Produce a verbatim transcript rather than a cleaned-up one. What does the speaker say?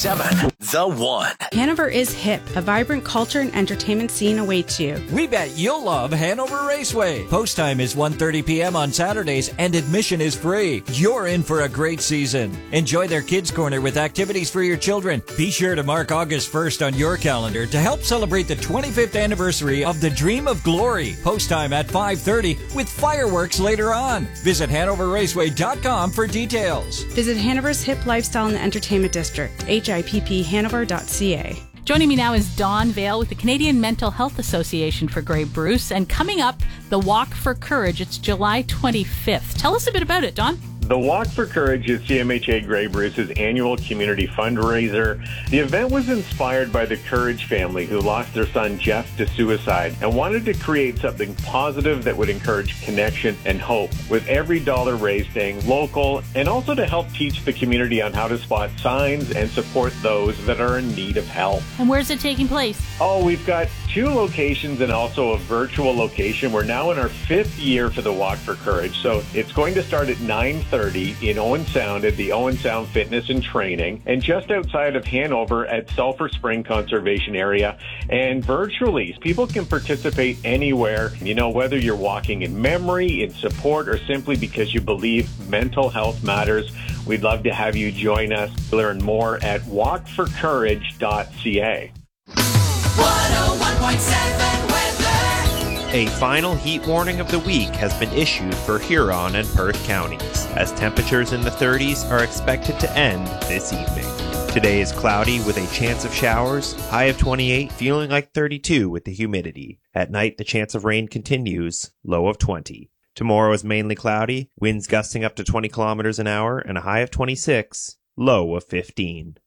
seven, The One. Hanover is hip. A vibrant culture and entertainment scene awaits you. We bet you'll love Hanover Raceway. Post time is one thirty p.m. on Saturdays and admission is free. You're in for a great season. Enjoy their Kids Corner with activities for your children. Be sure to mark August first on your calendar to help celebrate the twenty-fifth anniversary of the Dream of Glory. Post time at five thirty with fireworks later on. Visit hanover raceway dot com for details. Visit Hanover's hip lifestyle in the entertainment district. H I P P hanover dot c a. Joining me now is Dawn Vale with the Canadian Mental Health Association for Grey Bruce. And coming up, the Walk for Courage. It's July twenty-fifth. Tell us a bit about it, Dawn. The Walk for Courage is C M H A Grey Bruce's annual community fundraiser. The event was inspired by the Courage family who lost their son Jeff to suicide and wanted to create something positive that would encourage connection and hope, with every dollar raised staying local, and also to help teach the community on how to spot signs and support those that are in need of help. And where's it taking place? Oh, we've got two locations and also a virtual location. We're now in our fifth year for the Walk for Courage. So it's going to start at nine thirty in Owen Sound at the Owen Sound Fitness and Training, and just outside of Hanover at Sulphur Spring Conservation Area. And virtually, people can participate anywhere, you know, whether you're walking in memory, in support, or simply because you believe mental health matters. We'd love to have you join us. Learn more at walk for courage dot c a. one oh one point seven weather. A final heat warning of the week has been issued for Huron and Perth counties, as temperatures in the thirties are expected to end this evening. Today is cloudy with a chance of showers, high of twenty-eight, feeling like thirty-two with the humidity. At night, the chance of rain continues, low of twenty. Tomorrow is mainly cloudy, winds gusting up to twenty kilometers an hour, and a high of twenty-six, low of fifteen.